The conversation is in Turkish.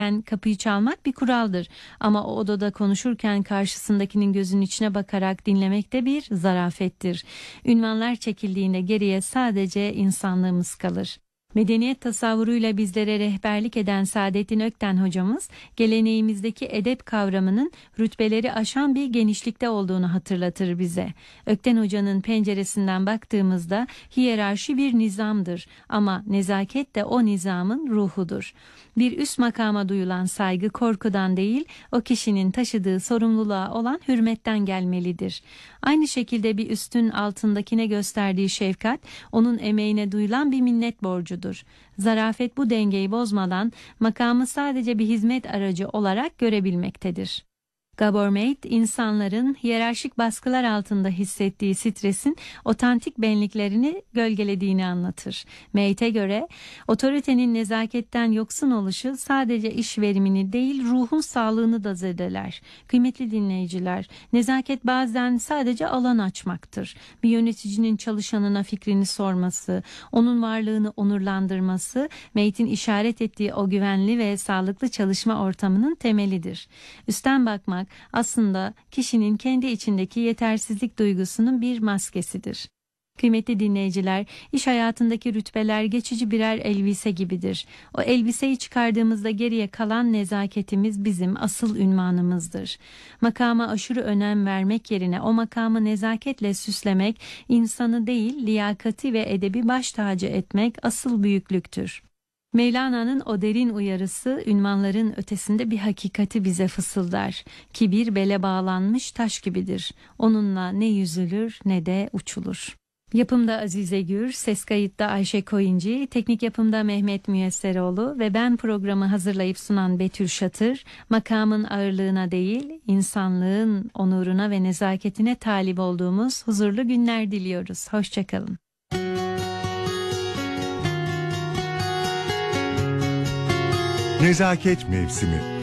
Yani kapıyı çalmak bir kuraldır ama o odada konuşurken karşısındakinin gözünün içine bakarak dinlemek de bir zarafettir. Ünvanlar çekildiğinde geriye sadece insanlığımız kalır. Medeniyet tasavvuruyla bizlere rehberlik eden Saadettin Ökten hocamız, geleneğimizdeki edep kavramının rütbeleri aşan bir genişlikte olduğunu hatırlatır bize. Ökten hocanın penceresinden baktığımızda hiyerarşi bir nizamdır ama nezaket de o nizamın ruhudur. Bir üst makama duyulan saygı korkudan değil, o kişinin taşıdığı sorumluluğa olan hürmetten gelmelidir. Aynı şekilde bir üstün altındakine gösterdiği şefkat, onun emeğine duyulan bir minnet borcudur. Zarafet bu dengeyi bozmadan makamı sadece bir hizmet aracı olarak görebilmektedir. Gabor Mate, insanların hiyerarşik baskılar altında hissettiği stresin otantik benliklerini gölgelediğini anlatır. Mate'e göre otoritenin nezaketten yoksun oluşu sadece iş verimini değil ruhun sağlığını da zedeler. Kıymetli dinleyiciler, nezaket bazen sadece alan açmaktır. Bir yöneticinin çalışanına fikrini sorması, onun varlığını onurlandırması, Mate'in işaret ettiği o güvenli ve sağlıklı çalışma ortamının temelidir. Üstten bakmak aslında kişinin kendi içindeki yetersizlik duygusunun bir maskesidir. Kıymetli dinleyiciler, iş hayatındaki rütbeler geçici birer elbise gibidir. O elbiseyi çıkardığımızda geriye kalan nezaketimiz bizim asıl ünvanımızdır. Makama aşırı önem vermek yerine o makamı nezaketle süslemek, insanı değil liyakati ve edebi baş tacı etmek asıl büyüklüktür. Mevlana'nın o derin uyarısı ünvanların ötesinde bir hakikati bize fısıldar. Kibir bele bağlanmış taş gibidir. Onunla ne yüzülür ne de uçulur. Yapımda Azize Gür, ses kayıtta Ayşe Koyuncu, teknik yapımda Mehmet Müyesseroğlu ve ben programı hazırlayıp sunan Betül Şatır, makamın ağırlığına değil, insanlığın onuruna ve nezaketine talip olduğumuz huzurlu günler diliyoruz. Hoşçakalın. Nezaket mevsimi.